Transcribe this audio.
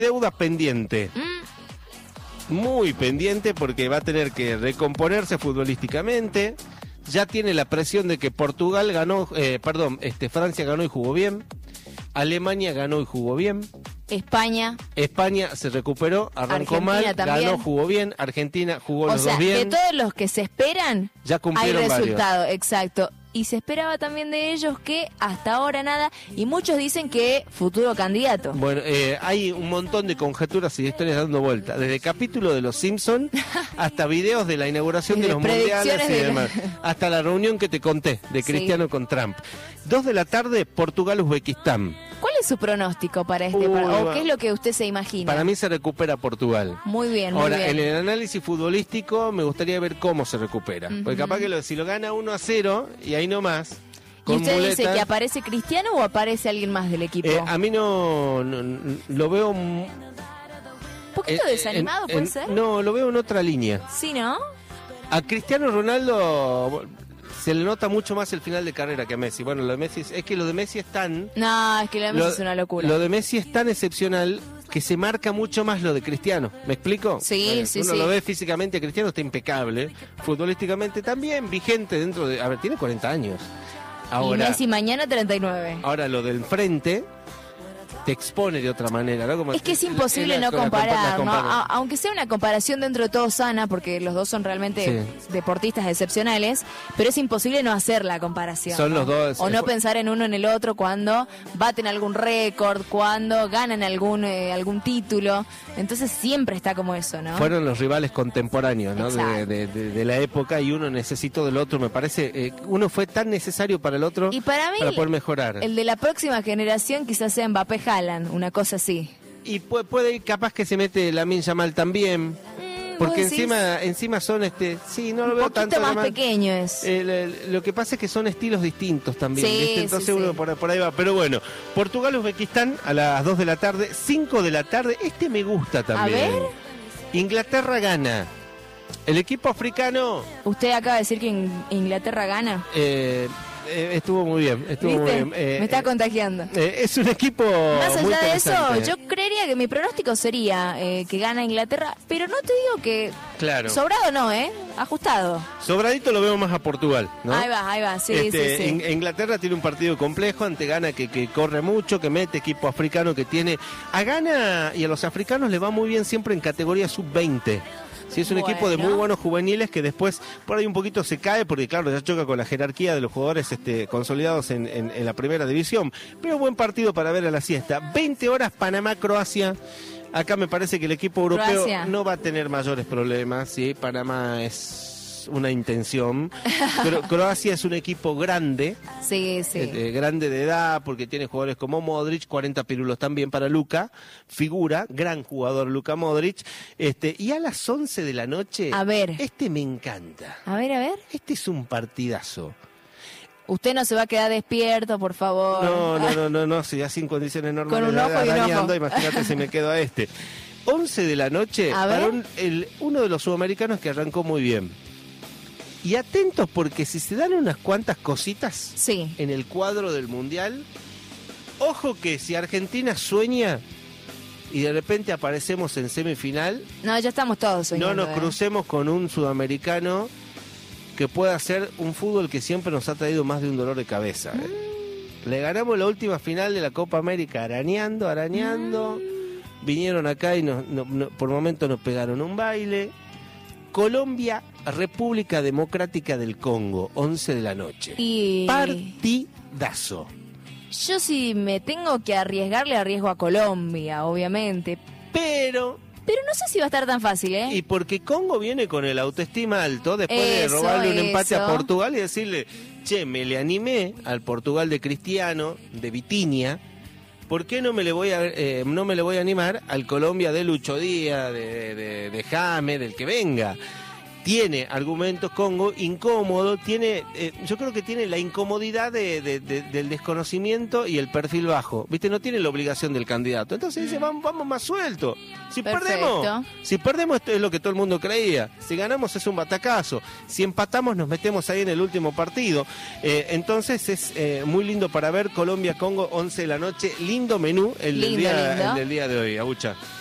deuda pendiente. Muy pendiente porque va a tener que recomponerse futbolísticamente. Ya tiene la presión de que Portugal ganó, Francia ganó y jugó bien. Alemania ganó y jugó bien. España se recuperó, arrancó Argentina mal, también. ganó, jugó bien. Argentina jugó los dos bien. De todos los que se esperan, Ya cumplieron hay varios. resultado, exacto. Y se esperaba también de ellos que hasta ahora nada, y muchos dicen que futuro candidato. Bueno, hay un montón de conjeturas y de historias dando vuelta, desde capítulos de Los Simpson hasta videos de la inauguración Y de de los mundiales y predicciones demás, hasta la reunión que te conté de Sí. Cristiano con Trump. 2 de la tarde, Portugal-Uzbekistán. ¿Cuál es su pronóstico para este? ¿O qué es lo que usted se imagina? Para mí se recupera Portugal. Muy bien, muy Ahora, bien. en el análisis futbolístico me gustaría ver cómo se recupera. Porque capaz que si lo gana 1-0 y ahí nomás. ¿Y con usted dice muletas, que aparece Cristiano o aparece alguien más del equipo? a mí no lo veo ¿Un poquito desanimado puede ser? No, lo veo en otra línea. Sí, ¿no? A Cristiano Ronaldo se le nota mucho más el final de carrera que a Messi. Bueno, lo de Messi es que lo de Messi es tan... No, es que la Messi es una locura. Lo de Messi es tan excepcional que se marca mucho más lo de Cristiano. ¿Me explico? Sí, sí, uno sí. lo ve físicamente, Cristiano está impecable. Futbolísticamente también, vigente dentro de... A ver, tiene 40 años. Y Ahora, Messi mañana 39. ahora lo del frente te expone de otra manera, ¿no? Como Es que es imposible no comparar, ¿no? Aunque sea una comparación dentro de todo sana, porque los dos son realmente deportistas excepcionales, pero es imposible no hacer la comparación. Son ¿no? los dos. O no pensar en uno en el otro cuando baten algún récord, cuando ganan algún título. Entonces siempre está como eso, ¿no? Fueron los rivales contemporáneos, ¿no? Exacto. De la época, y uno necesitó del otro. Me parece, uno fue tan necesario para el otro Y para mí, poder mejorar. el de la próxima generación quizás sea Mbappé Haaland, una cosa así. Y puede ir, capaz que se mete Lamine Yamal también. Porque ¿vos decís? encima son sí, no lo Un veo poquito tanto más Yamal. pequeño es. Lo que pasa es que son estilos distintos también, Sí, ¿viste? Entonces sí, uno sí. por ahí va. Pero bueno, Portugal-Uzbekistán a las 2 de la tarde, 5 de la tarde. Este me gusta también. A ver. Inglaterra gana. El equipo africano Usted acaba de decir que Inglaterra gana. estuvo muy bien. Estuvo muy ¿Viste? bien. Me está contagiando. Es un equipo Más muy allá de eso, interesante. yo creería que mi pronóstico sería que gana Inglaterra, pero no te digo que Claro. sobrado no, ajustado. Sobradito lo vemos más a Portugal, ¿no? Ahí va, sí, sí. Inglaterra tiene un partido complejo ante Ghana que corre mucho, que mete equipo africano que tiene... A Ghana y a los africanos le va muy bien siempre en categoría sub-20. Sí, es un equipo de muy buenos juveniles que después por ahí un poquito se cae porque claro, ya choca con la jerarquía de los jugadores consolidados en la primera división. Pero buen partido para ver a la siesta. 20 horas Panamá-Croacia. Acá me parece que el equipo europeo no va a tener mayores problemas. ¿Sí? Panamá es una intención. Pero Croacia es un equipo grande. Sí, sí. Grande de edad, porque tiene jugadores como Modric, 40 pirulos también para Luka, figura, gran jugador Luka Modric. Y a las 11 de la noche, A ver. me encanta. A ver. Este es un partidazo. Usted no se va a quedar despierto, por favor. No, si ya sin condiciones normales, Con un ojo y un arañando, ojo. imagínate si me quedo a 11 de la noche, A ver. para uno de los sudamericanos que arrancó muy bien. Y atentos porque si se dan unas cuantas cositas en el cuadro del Mundial, ojo que si Argentina sueña y de repente aparecemos en semifinal, No, ya estamos todos soñando. no nos crucemos con un sudamericano que pueda hacer un fútbol que siempre nos ha traído más de un dolor de cabeza. Le ganamos la última final de la Copa América arañando. Vinieron acá y por momentos nos pegaron un baile. Colombia, República Democrática del Congo, 11 de la noche. Y partidazo. yo si me tengo que arriesgar, le arriesgo a Colombia, obviamente. Pero no sé si va a estar tan fácil, Y porque Congo viene con el autoestima alto después de robarle un empate a Portugal y decirle, che, me le animé al Portugal de Cristiano, de Vitinha, ¿por qué no me le voy a animar al Colombia de Lucho Díaz, de James, del que venga? tiene argumentos Congo, incómodo, tiene, yo creo que tiene la incomodidad del desconocimiento y el perfil bajo, ¿viste? No tiene la obligación del candidato. Entonces dice, vamos más suelto. Si perdemos, esto es lo que todo el mundo creía. Si ganamos es un batacazo. Si empatamos nos metemos ahí en el último partido. Entonces es muy lindo para ver Colombia-Congo, 11 de la noche. Lindo menú el del día de hoy, Abucha.